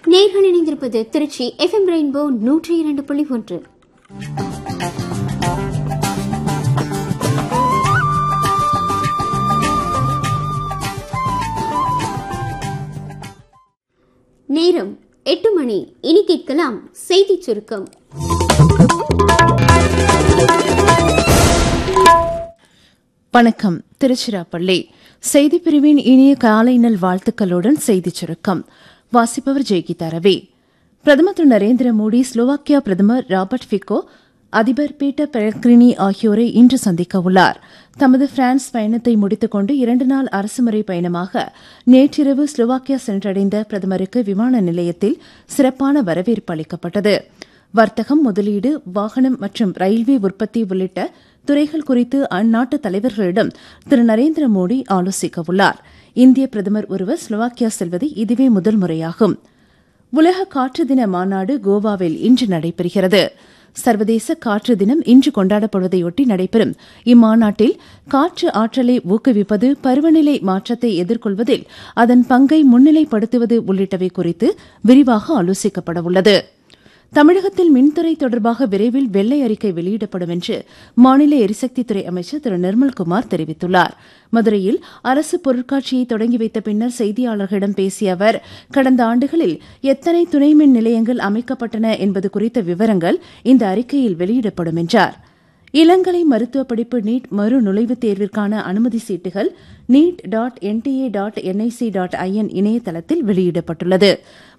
நேர்கள் இணைந்திருப்பது Trichy FM rainbow 102.1. நேரம் 8 மணி. இனி கேட்கலாம் செய்தி சுருக்கம். வணக்கம். திருச்சிராப்பள்ளி செய்திப்பிரிவின் இனிய காலை நல் வாழ்த்துக்களுடன் செய்தி சுருக்கம் வாசிப்பவர் ஜெய்கீதா ரவி. பிரதமர் திரு நரேந்திர மோடி ஸ்லோவாக்கியா பிரதமர் ராபர்ட் ஃபிகோ, அதிபர் பீட்டர் பெலக்ரினி ஆகியோரை இன்று சந்திக்க உள்ளார். தமது பிரான்ஸ் பயணத்தை முடித்துக் கொண்டு 2 நாள் அரசுமுறை பயணமாக நேற்றிரவு ஸ்லோவாக்கியா சென்றடைந்த பிரதமருக்கு விமான நிலையத்தில் சிறப்பான வரவேற்பு அளிக்கப்பட்டது. வர்த்தகம், முதலீடு, வாகனம் மற்றும் ரயில்வே உற்பத்தி உள்ளிட்ட துறைகள் குறித்து அந்நாட்டு தலைவர்களிடம் திரு நரேந்திர மோடி ஆலோசிக்க உள்ளார். இந்திய பிரதமர் ஒருவர் ஸ்லோவாக்கியா செல்வது இதுவே முதல் முறையாகும். உலக காற்று தின மாநாடு கோவாவில் இன்று நடைபெறுகிறது. சர்வதேச காற்று தினம் இன்று கொண்டாடப்படுவதையொட்டி நடைபெறும் இம்மாநாட்டில் காற்று ஆற்றலை ஊக்குவிப்பது, பருவநிலை மாற்றத்தை எதிர்கொள்வதில் அதன் பங்கை முன்னிலைப்படுத்துவது உள்ளிட்டவை குறித்து விரிவாக ஆலோசிக்கப்படவுள்ளது. தமிழகத்தில் மின்துறை தொடர்பாக விரைவில் வெள்ளை அறிக்கை வெளியிடப்படும் என்று மாநில எரிசக்தித்துறை அமைச்சர் திரு நிர்மல்குமார் தெரிவித்துள்ளார். மதுரையில் அரசு பொருட்காட்சியை தொடங்கி வைத்த பின்னர் செய்தியாளர்களிடம் பேசிய அவர், கடந்த ஆண்டுகளில் எத்தனை துணை மின் நிலையங்கள் அமைக்கப்பட்டன என்பது குறித்த விவரங்கள் இந்த அறிக்கையில் வெளியிடப்படும் என்றார். இளங்கலை மருத்துவ படிப்பு நீட் மறு நுழைவுத் தேர்விற்கான அனுமதி சீட்டுகள் neet.nta.nic.in இணையதளத்தில் வெளியிடப்பட்டுள்ளது.